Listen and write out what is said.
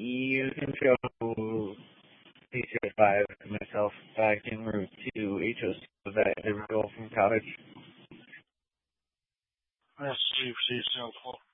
You can show P05 to myself back en route to HOC that I roll from college. Let's see, C04.